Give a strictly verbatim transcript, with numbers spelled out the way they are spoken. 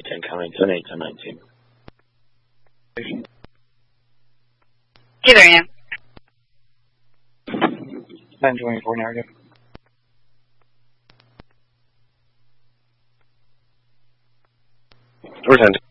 ten coming, ten eight, ten nineteen. Either I am. ten twenty-four narrative. We're ten.